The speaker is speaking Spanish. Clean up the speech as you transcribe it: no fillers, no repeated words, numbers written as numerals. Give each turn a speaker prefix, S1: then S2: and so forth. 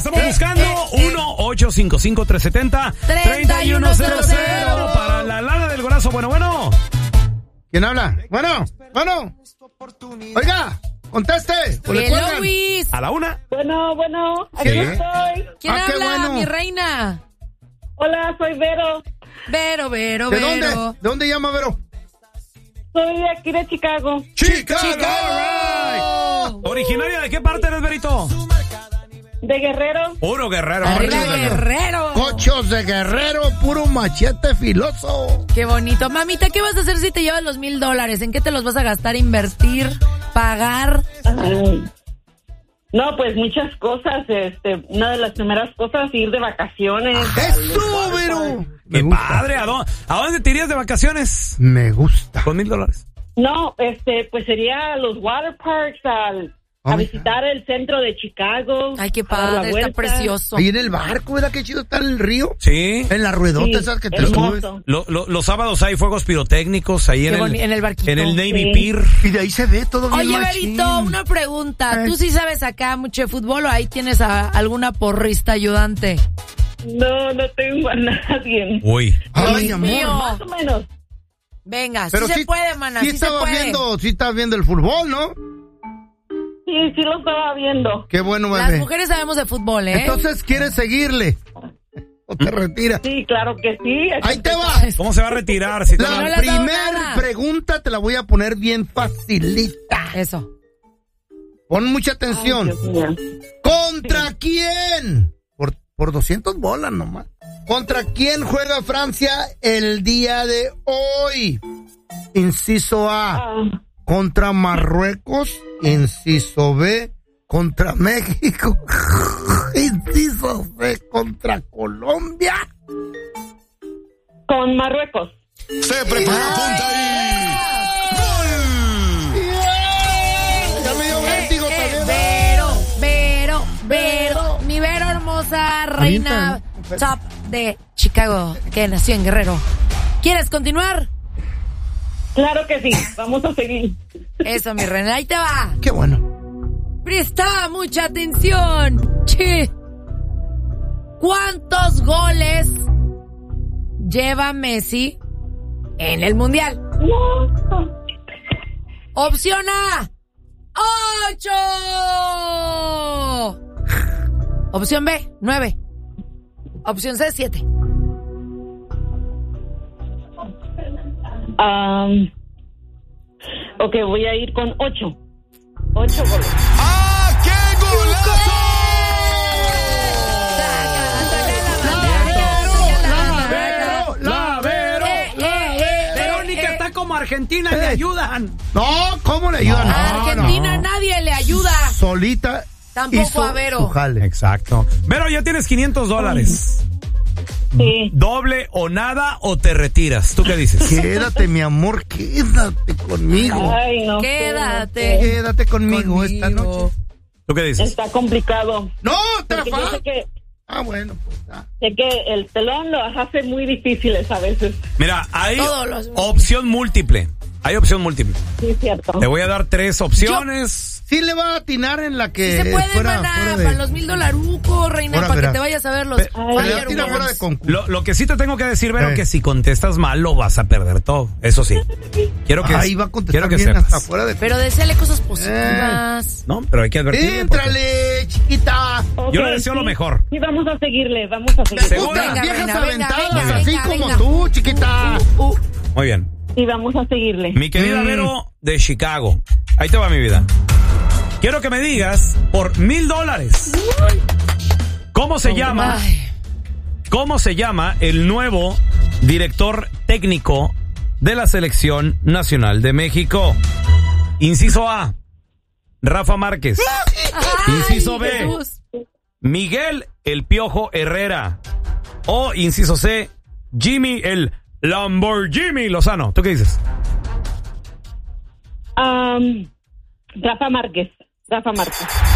S1: estamos buscando 1-855-370-3100 para la lana del golazo. Bueno.
S2: ¿Quién habla? Bueno. Oiga, conteste.
S3: Hello, Luis.
S1: A la una.
S4: Bueno, aquí estoy.
S3: ¿Quién habla,
S2: qué bueno.
S3: mi reina?
S4: Hola, soy Vero.
S3: Vero.
S2: ¿De dónde? ¿De dónde llama Vero?
S4: Soy de aquí de Chicago.
S1: ¡Chicago! Right. ¿Originaria de qué parte eres, Verito?
S4: De Guerrero.
S1: Puro Guerrero.
S3: ¡Arriba, Guerrero!
S2: Cochos de Guerrero, puro machete filoso.
S3: ¡Qué bonito! Mamita, ¿qué vas a hacer si te llevas los $1,000? ¿En qué te los vas a gastar, invertir, pagar?
S4: No, pues muchas cosas. Una de las primeras cosas, ir de vacaciones.
S2: ¡Eso, Vero!
S1: ¡Qué padre! ¿A dónde te irías de vacaciones?
S2: Me gusta.
S1: ¿Con $1,000?
S4: No, pues sería a los water parks, a visitar el centro de Chicago.
S3: Ay, qué padre, está precioso.
S2: Ahí en el barco, ¿verdad? Qué chido está el río.
S1: Sí.
S2: En la ruedota esas que te subes.
S1: Los sábados hay fuegos pirotécnicos ahí en el
S3: barquito.
S1: En el Navy Pier.
S2: Y de ahí se ve todo bien.
S3: Oye, Verito, una pregunta. ¿Tú sí sabes acá mucho de fútbol o ahí tienes a alguna porrista ayudante?
S4: No tengo a nadie.
S1: Uy.
S2: Ay, amor.
S4: Más o menos.
S3: Venga,
S2: pero
S3: sí se puede, mana, sí se puede.
S2: Sí estabas viendo el fútbol, ¿no?
S4: Sí lo estaba viendo.
S2: Qué bueno, bebé.
S3: Las mujeres sabemos de fútbol, ¿eh?
S2: Entonces, ¿quieres seguirle? ¿O te retira?
S4: Sí, claro que sí.
S2: Ahí te va.
S1: ¿Cómo se va a retirar? Si
S2: La primera pregunta te la voy a poner bien facilita.
S3: Eso.
S2: Pon mucha atención. ¿Contra quién? Por 200 bolas nomás. ¿Contra quién juega Francia el día de hoy? Inciso A. Contra Marruecos. Inciso B. Contra México. Inciso C. Contra Colombia.
S4: Con Marruecos.
S5: Se prepara, punta ahí. ¡Gol!
S2: Ya me dio vértigo también.
S3: Vero, mi Vero hermosa, reina top de Chicago, que nació en Guerrero. ¿Quieres continuar?
S4: Claro que sí, vamos a seguir.
S3: Eso, mi reina, ahí te va.
S2: Qué bueno.
S3: Presta mucha atención. Che. ¿Cuántos goles lleva Messi en el Mundial?
S4: No.
S3: Opción A, 8. Opción B, 9. Opción C, 7.
S4: Ok, voy a ir con 8. 8 goles.
S5: ¡Ah, qué golazo!
S1: ¡La Vero! Verónica está como Argentina, le ayudan.
S2: No, ¿cómo le ayudan?
S3: A Argentina nadie le ayuda.
S2: Solita.
S3: Tampoco a Vero.
S2: Su jale.
S1: Exacto. Vero, ya tienes $500.
S4: Sí.
S1: ¿Doble o nada o te retiras? ¿Tú qué dices?
S2: Quédate, mi amor, quédate conmigo.
S4: Ay, no.
S3: Quédate.
S2: Quédate conmigo esta noche.
S1: ¿Tú qué dices?
S4: Está complicado.
S2: No, te
S4: Porque yo sé que,
S2: bueno, pues
S4: sé que el telón lo hace muy difíciles a veces.
S1: Mira, hay
S3: Todos los-
S1: opción múltiple. Hay opción múltiple.
S4: Sí, es cierto.
S1: Te voy a dar 3 opciones.
S2: sí le va a atinar en la que
S3: Si se puede,
S2: fuera
S3: maná,
S2: de...
S3: para los $1,000, reina,
S2: Ahora
S3: para
S2: verá.
S3: que te vayas a ver los
S2: Se le atira fuera de concurso.
S1: Lo que sí te tengo que decir, Vero, que si contestas mal lo vas a perder todo. Eso sí. Quiero que
S2: Ahí va a contestar
S1: quiero que
S2: bien
S1: sepas.
S2: hasta fuera de...
S3: Pero deséale cosas positivas.
S1: No, pero hay que advertirle.
S2: ¡Éntrale, chiquita!
S4: Ok,
S1: Yo le deseo lo mejor.
S4: Sí, vamos a seguirle, vamos a seguirle.
S1: ¿Segura?
S3: Venga,
S2: Viejas
S3: reina,
S2: aventadas,
S3: venga,
S2: así
S3: venga,
S2: como
S3: venga.
S2: tú, chiquita.
S1: Muy bien.
S4: Sí, vamos a seguirle.
S1: Mi querida Vero de Chicago. Ahí te va, mi vida. Quiero que me digas por $1,000. ¿Cómo se llama?
S3: Ay.
S1: ¿Cómo se llama el nuevo director técnico de la Selección Nacional de México? Inciso A, Rafa Márquez. Inciso B,
S3: Jesús.
S1: Miguel El Piojo Herrera. O inciso C, Jimmy el Lamborghini Lozano. ¿Tú qué dices?
S4: Rafa Márquez.